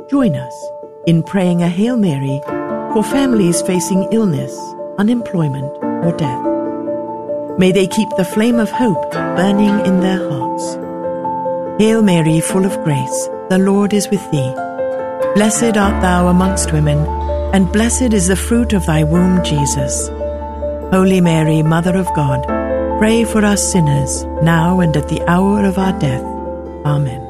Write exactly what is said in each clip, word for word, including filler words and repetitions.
Join us in praying a Hail Mary for families facing illness, unemployment, or death. May they keep the flame of hope burning in their hearts. Hail Mary, full of grace, the Lord is with thee. Blessed art thou amongst women, and blessed is the fruit of thy womb, Jesus. Holy Mary, Mother of God, pray for us sinners, now and at the hour of our death. Amen.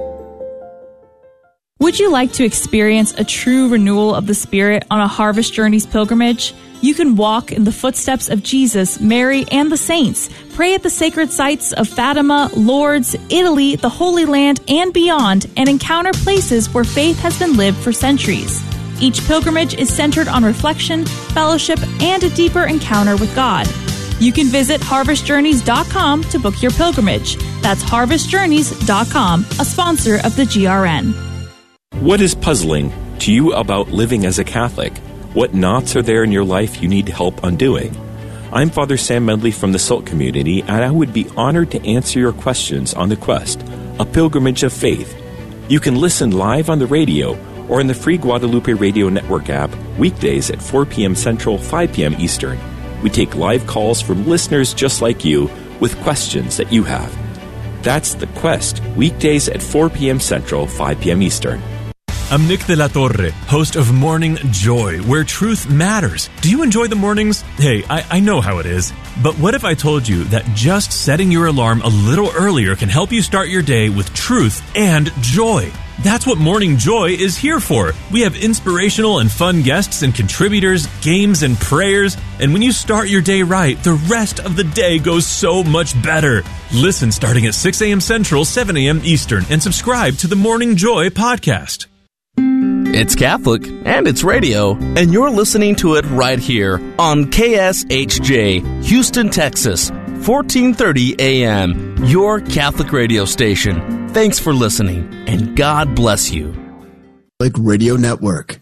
Would you like to experience a true renewal of the Spirit on a Harvest Journeys pilgrimage? You can walk in the footsteps of Jesus, Mary, and the saints. Pray at the sacred sites of Fatima, Lourdes, Italy, the Holy Land, and beyond, and encounter places where faith has been lived for centuries. Each pilgrimage is centered on reflection, fellowship, and a deeper encounter with God. You can visit harvest journeys dot com to book your pilgrimage. That's harvest journeys dot com, a sponsor of the G R N. What is puzzling to you about living as a Catholic? What knots are there in your life you need help undoing? I'm Father Sam Medley from the Salt Community, and I would be honored to answer your questions on The Quest, a pilgrimage of faith. You can listen live on the radio or in the free Guadalupe Radio Network app weekdays at four p.m. Central, five p.m. Eastern. We take live calls from listeners just like you with questions that you have. That's The Quest, weekdays at four p.m. Central, five p.m. Eastern. I'm Nick de la Torre, host of Morning Joy, where truth matters. Do you enjoy the mornings? Hey, I, I know how it is. But what if I told you that just setting your alarm a little earlier can help you start your day with truth and joy? That's what Morning Joy is here for. We have inspirational and fun guests and contributors, games and prayers, and when you start your day right, the rest of the day goes so much better. Listen starting at six a.m. Central, seven a.m. Eastern, and subscribe to the Morning Joy podcast. It's Catholic, and it's radio, and you're listening to it right here on K S H J, Houston, Texas, fourteen thirty a.m., your Catholic radio station. Thanks for listening, and God bless you. Catholic Radio Network.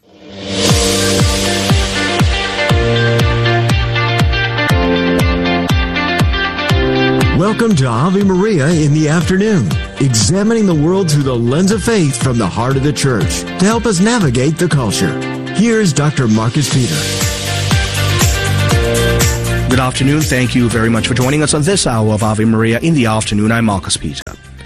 Welcome to Ave Maria in the afternoon, examining the world through the lens of faith from the heart of the Church to help us navigate the culture. Here's Doctor Marcus Peter. Good afternoon. Thank you very much for joining us on this hour of Ave Maria in the afternoon. I'm Marcus Peter.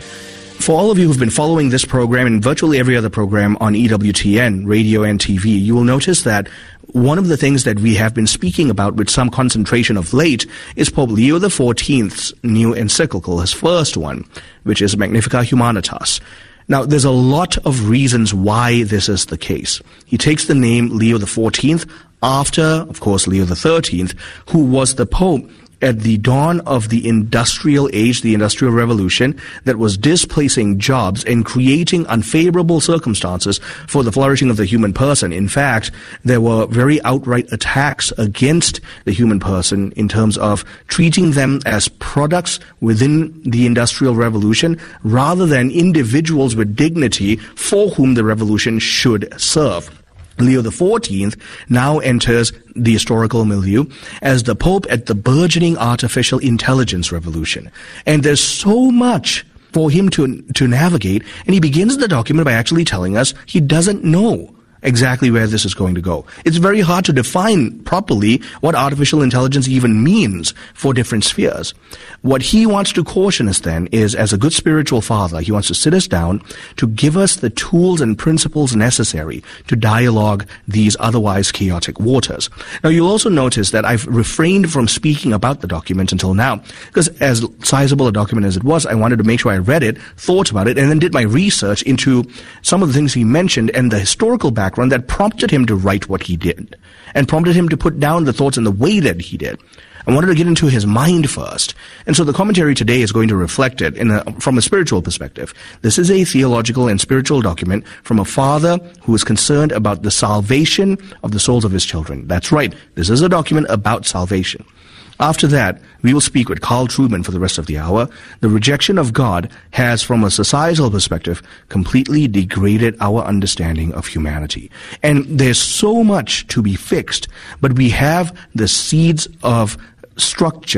For all of you who've been following this program and virtually every other program on E W T N, radio and T V, you will notice that one of the things that we have been speaking about with some concentration of late is Pope Leo the fourteenth's new encyclical, his first one, which is Magnificat Humanitas. Now, there's a lot of reasons why this is the case. He takes the name Leo the fourteenth after, of course, Leo the thirteenth, who was the Pope at the dawn of the industrial age, the industrial revolution, that was displacing jobs and creating unfavorable circumstances for the flourishing of the human person. In fact, there were very outright attacks against the human person in terms of treating them as products within the industrial revolution rather than individuals with dignity for whom the revolution should serve. Leo the fourteenth now enters the historical milieu as the Pope at the burgeoning artificial intelligence revolution. And there's so much for him to to navigate, and he begins the document by actually telling us he doesn't know exactly where this is going to go. It's very hard to define properly what artificial intelligence even means for different spheres. What he wants to caution us then is, as a good spiritual father, he wants to sit us down to give us the tools and principles necessary to dialogue these otherwise chaotic waters. Now, you'll also notice that I've refrained from speaking about the document until now, because as sizable a document as it was, I wanted to make sure I read it, thought about it, and then did my research into some of the things he mentioned and the historical background that prompted him to write what he did and prompted him to put down the thoughts in the way that he did. I wanted to get into his mind first. And so the commentary today is going to reflect it in a, from a spiritual perspective. This is a theological and spiritual document from a father who is concerned about the salvation of the souls of his children. That's right. This is a document about salvation. After that, we will speak with Carl Trueman for the rest of the hour. The rejection of God has, from a societal perspective, completely degraded our understanding of humanity. And there's so much to be fixed, but we have the seeds of structure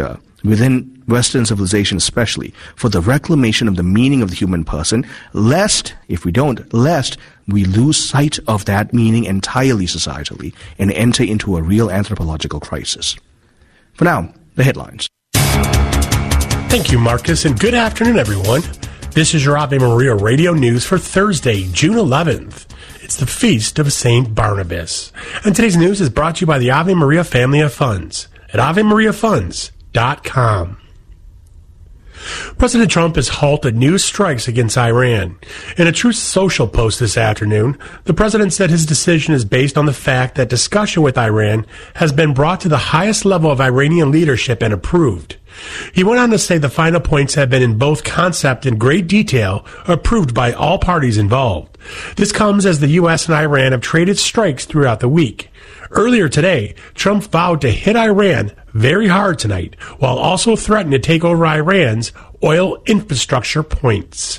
within Western civilization especially, for the reclamation of the meaning of the human person, lest, if we don't, lest we lose sight of that meaning entirely societally and enter into a real anthropological crisis. For now, the headlines. Thank you, Marcus, and good afternoon, everyone. This is your Ave Maria radio news for Thursday, June eleventh. It's the Feast of Saint Barnabas. And today's news is brought to you by the Ave Maria family of funds at ave maria funds dot com. President Trump has halted new strikes against Iran. In a Truth Social post this afternoon, the president said his decision is based on the fact that discussion with Iran has been brought to the highest level of Iranian leadership and approved. He went on to say the final points have been in both concept and great detail approved by all parties involved. This comes as the U S and Iran have traded strikes throughout the week. Earlier today, Trump vowed to hit Iran very hard tonight, while also threatening to take over Iran's oil infrastructure points.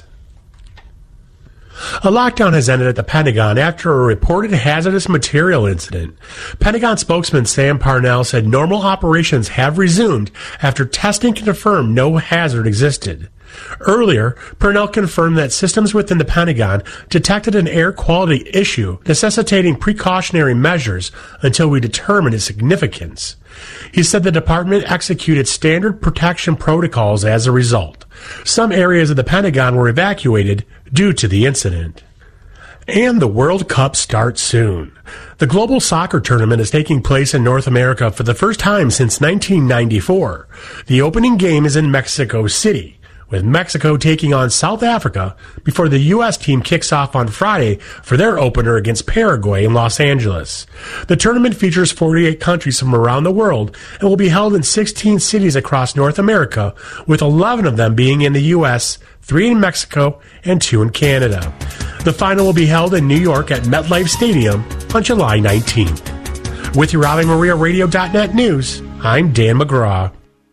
A lockdown has ended at the Pentagon after a reported hazardous material incident. Pentagon spokesman Sam Parnell said normal operations have resumed after testing confirmed no hazard existed. Earlier, Parnell confirmed that systems within the Pentagon detected an air quality issue necessitating precautionary measures until we determine its significance. He said the department executed standard protection protocols as a result. Some areas of the Pentagon were evacuated due to the incident. And the World Cup starts soon. The global soccer tournament is taking place in North America for the first time since nineteen ninety-four. The opening game is in Mexico City, with Mexico taking on South Africa before the U S team kicks off on Friday for their opener against Paraguay in Los Angeles. The tournament features forty-eight countries from around the world and will be held in sixteen cities across North America, with eleven of them being in the U S, three in Mexico, and two in Canada. The final will be held in New York at MetLife Stadium on July nineteenth. With your Ave Maria Radio dot net news, I'm Dan McGraw.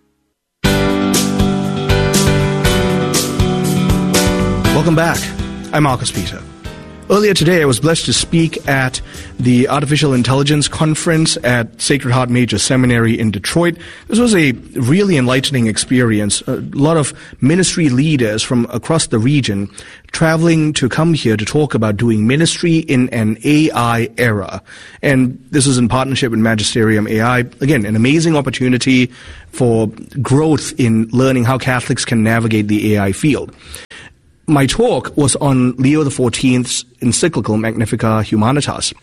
Welcome back. I'm Marcus Peter. Earlier today, I was blessed to speak at the Artificial Intelligence Conference at Sacred Heart Major Seminary in Detroit. This was a really enlightening experience. A lot of ministry leaders from across the region traveling to come here to talk about doing ministry in an A I era. And this is in partnership with Magisterium A I. Again, an amazing opportunity for growth in learning how Catholics can navigate the A I field. My talk was on Leo the fourteenth's encyclical Magnificat Humanitas.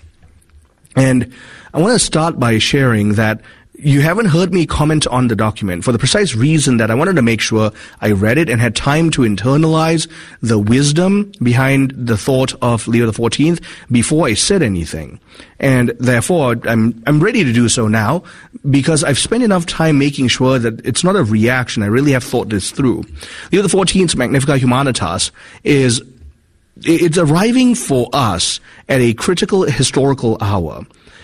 And I want to start by sharing that you haven't heard me comment on the document for the precise reason that I wanted to make sure I read it and had time to internalize the wisdom behind the thought of Leo the fourteenth before I said anything. And therefore, I'm I'm ready to do so now because I've spent enough time making sure that it's not a reaction. I really have thought this through. Leo the fourteenth's Magnificat Humanitas is it's arriving for us at a critical historical hour.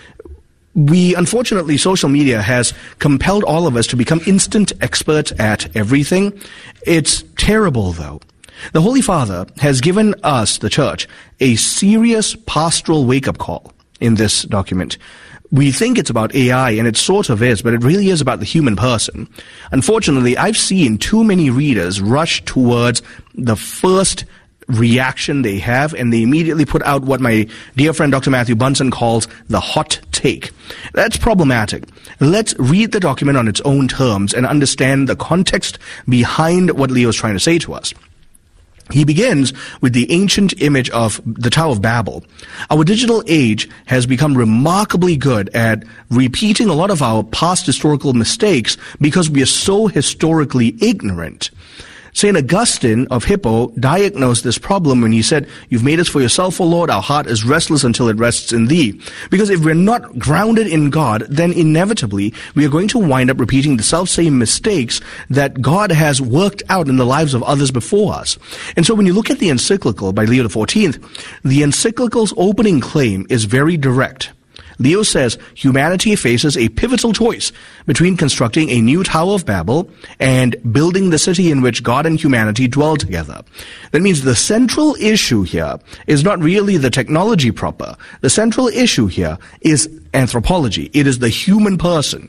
We, unfortunately, social media has compelled all of us to become instant experts at everything. It's terrible, though. The Holy Father has given us, the Church, a serious pastoral wake-up call in this document. We think it's about A I, and it sort of is, but it really is about the human person. Unfortunately, I've seen too many readers rush towards the first reaction they have, and they immediately put out what my dear friend Doctor Matthew Bunson calls the hot take. That's problematic. Let's read the document on its own terms and understand the context behind what Leo is trying to say to us. He begins with the ancient image of the Tower of Babel. Our digital age has become remarkably good at repeating a lot of our past historical mistakes because we are so historically ignorant. Saint Augustine of Hippo diagnosed this problem when he said, "You've made us for yourself, O Lord. Our heart is restless until it rests in thee." Because if we're not grounded in God, then inevitably we are going to wind up repeating the self-same mistakes that God has worked out in the lives of others before us. And so when you look at the encyclical by Leo the fourteenth, the encyclical's opening claim is very direct. Leo says humanity faces a pivotal choice between constructing a new Tower of Babel and building the city in which God and humanity dwell together. That means the central issue here is not really the technology proper. The central issue here is anthropology. It is the human person.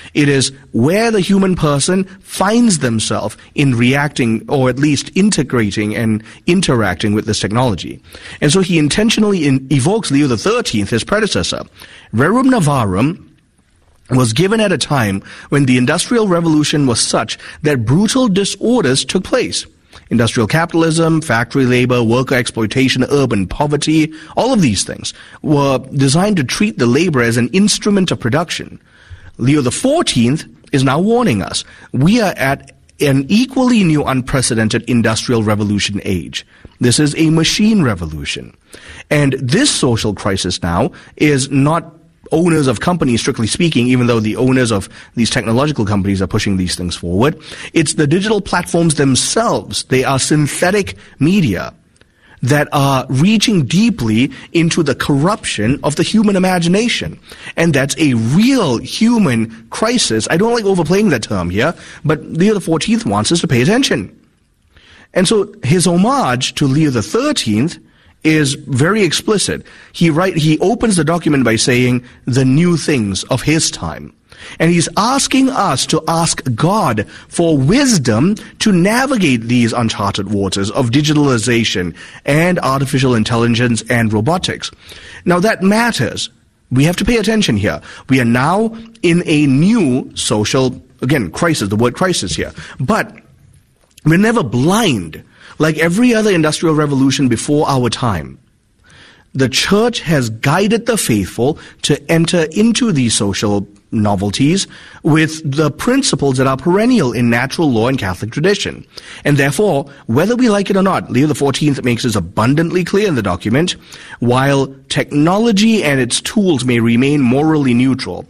It is where the human person finds themselves in reacting or at least integrating and interacting with this technology. And so he intentionally in, evokes Leo the thirteenth, his predecessor. Rerum Novarum was given at a time when the Industrial Revolution was such that brutal disorders took place. Industrial capitalism, factory labor, worker exploitation, urban poverty, all of these things were designed to treat the labor as an instrument of production. Leo the fourteenth is now warning us. We are at an equally new, unprecedented industrial revolution age. This is a machine revolution. And this social crisis now is not owners of companies, strictly speaking, even though the owners of these technological companies are pushing these things forward. It's the digital platforms themselves. They are synthetic media that are reaching deeply into the corruption of the human imagination. And that's a real human crisis. I don't like overplaying that term here, but Leo the fourteenth wants us to pay attention. And so his homage to Leo the thirteenth is very explicit. He write, he opens the document by saying the new things of his time. And he's asking us to ask God for wisdom to navigate these uncharted waters of digitalization and artificial intelligence and robotics. Now that matters. We have to pay attention here. We are now in a new social, again, crisis, the word crisis here. But we're never blind. Like every other industrial revolution before our time, the church has guided the faithful to enter into these social novelties with the principles that are perennial in natural law and Catholic tradition. And therefore, whether we like it or not, Leo the fourteenth makes this abundantly clear in the document, while technology and its tools may remain morally neutral,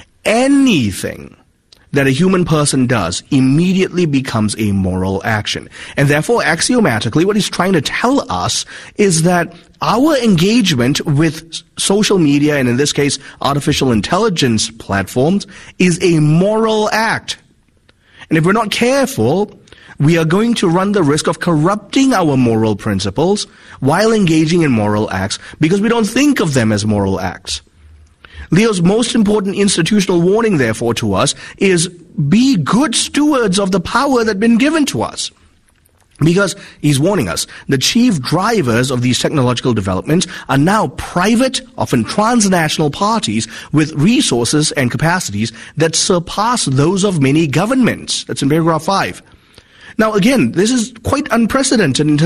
anything that a human person does immediately becomes a moral action. And therefore, axiomatically, what he's trying to tell us is that our engagement with social media, and in this case, artificial intelligence platforms, is a moral act. And if we're not careful, we are going to run the risk of corrupting our moral principles while engaging in moral acts because we don't think of them as moral acts. Leo's most important institutional warning, therefore, to us is be good stewards of the power that's been given to us. Because he's warning us, the chief drivers of these technological developments are now private, often transnational parties with resources and capacities that surpass those of many governments. That's in paragraph five. Now, again, this is quite unprecedented in terms